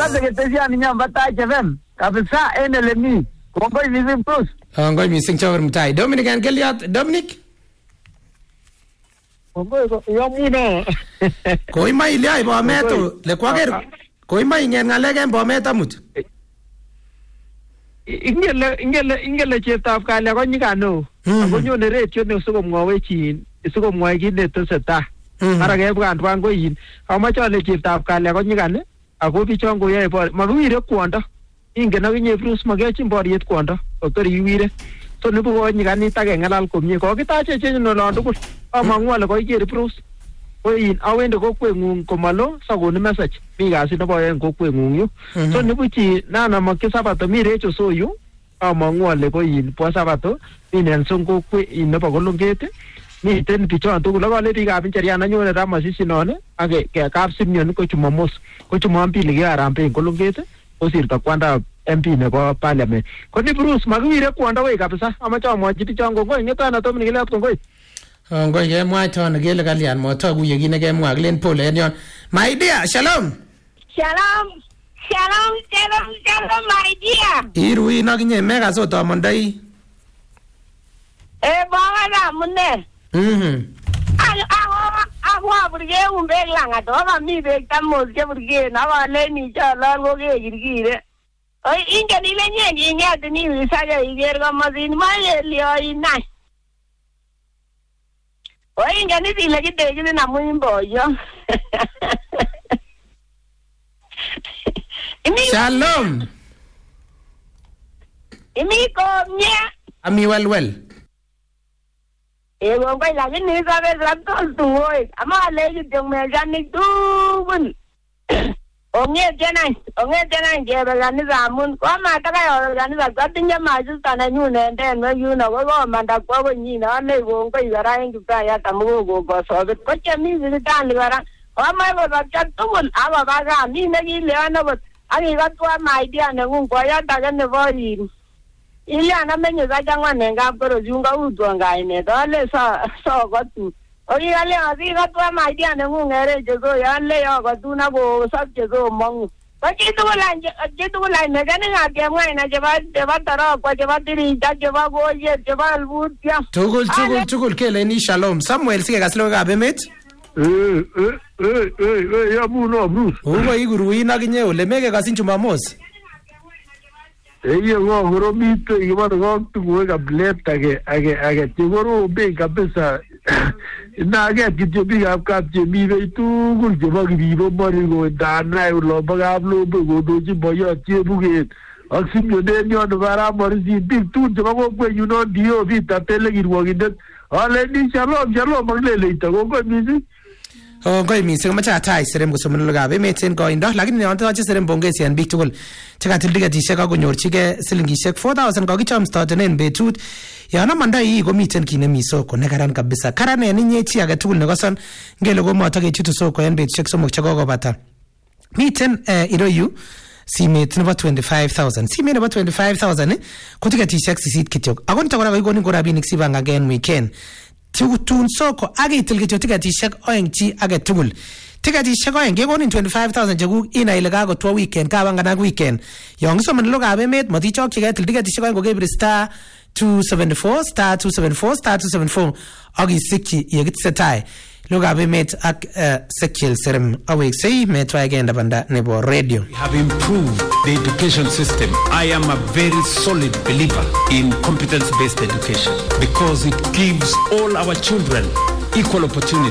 Wakati ketesian nyamba tai FM. Kabisa NLME. Kongoi missing Bruce. Kongoi missing Chower Mutai. Dominic and Geliat. Dominic? Kongoi yamuno. Koi mai liai bometo. Le kwager. Koi mai ngen ngalek en bomet amut. Ingele cheptab kalya ko nyikano. Ako nyone retio ne sikomwowe chin. Sikomwoe kit netesetai. Ara kebwan twan ko yin. Amache ale cheptab kalya ko nyikane. Ako bichon koyoe makiwire kwondo. Ingen akinye Bruce makechin boriet kwondo. Otor iwire. So nibu ko nyikanit ak kengalal komie. Kokitache chenyo olon tugul. Amang'u ale koiker Bruce. Ko yin awende kokweng'ung komalo sakoni message. Mi kasit nebo en kokweng'ung yu. So nibu chi nanamakyi Sabato mi Recho Soyu. Amang'u ale ko yin bo Sabato. Mi Nelson kokwe yin nebo Kolonget. Miten bichon tugul ak ale biikab Injerian anyone ra masisinon ak kap Simeon ko Jumamos. Ko Jumapili ke arambe en Kolonget. Kosirto kwanda MP nebo parliament. Ko ni Bruce makiwire kwanda wei kabisa. Amache amwachi bichon kongoi ngetana Dominic Geliat kongoi. Kongoi kemwa ton kele kalyan motogu ye kine kemwa klen pole en yon. My dear, shalom. Shalom my dear. Irui nakinye mega soto amondai. Bawa na munne. Agwa burge umbek langa to ba mi bek tamos ke burge na ba le ni cha la go ke girgire. Oi inga ni le nye nge ni wisa ga iger ga mazin ma ye lio inai. Oi inga ni dile ki te ki na muimbo yo. Shalom. Imi ko nye. Ami well. Ego kai la ni sabe raptor tu hoy. Ama le ki me jani tu bun. Onge tena ke bagani zamun. Ko ma ta ka organiza ka tinya ma ju sana nyu ne den no yu na go manda ko ni na le go kai gara en ka ya tamu go so ko che mi ni ta ni gara. O ma go ba ta tu bun aba ba ga mi ne ki le na go. Ani ga tu ma idea ne ngun ko ya ta ga ne bo yi. Ile ana menye za jangwa nenga boro junga udwanga ine dole so go tu ori ale azi ga tu ma idea ne ngere je go ya le yo go tu na go sab je go mong ko ji tu la ne ga ne ga ke ngwa ina je ba taro ko je ba diri ja je ba go ye je ba albut ya tugul kele ni shalom Samuel sike gaslo ga bemet ya buno Bruce ugo iguru ina kinye ole mege gasin Jumamos. Eye go goromito igimano go tuwe ka blend age tigoro be kabisa na age kityo biga kapje mi be tugul je ba gibo mari go dana ulo baga ablo go doji boyo tie buge aksimyo de nyo no bara mari ji big tu je ba go kwe you know dio vita tele girwo gidet ale ni shalom maglele ita go mizi Kongoi missing macha tai serem kusomelo gabe meten ko indo lakini ne onto ache serem bongesi an big tugul chekatil digatishek akonyorchige silingishek 4000 kokichom startenen betut yana mandai ko miten kine misoko ne karan kabisa karan en inye chi age tugul ne koson ngele ko moto kechutu soko en betushek somok chekokobata miten iroyu simet nebo 25000 simet nebo 25000 ko digatishek sisit kityok akon to kora koikonin ko rabinik sibanga gen weekend tun soko agitil kityo tiketishek oeng chi age tugul tiketishek oeng kekonin 25000 chekuk inai ile kakotwo weekend kabanganak weekend yon kisoman logab emet matichokyi ketil tiketishek oeng kokebir *274 ak isikyi yekitesetai logab emet ak Sekiel Serem aweksei metwa agenda banda nebo radio. We have improved the education system. I am a very solid believer in competence-based education because it gives all our children equal opportunity.